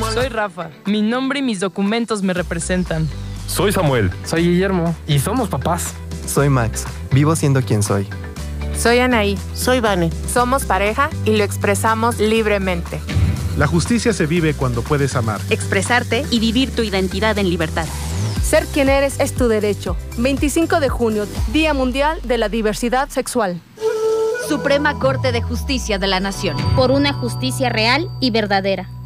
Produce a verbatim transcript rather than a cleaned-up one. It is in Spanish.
Soy Rafa. Mi nombre y mis documentos me representan. Soy Samuel. Soy Guillermo. Y somos papás. Soy Max. Vivo siendo quien soy. Soy Anaí. Soy Vane. Somos pareja y lo expresamos libremente. La justicia se vive cuando puedes amar, expresarte y vivir tu identidad en libertad. Ser quien eres es tu derecho. veinticinco de junio, Día Mundial de la Diversidad Sexual. Suprema Corte de Justicia de la Nación. Por una justicia real y verdadera.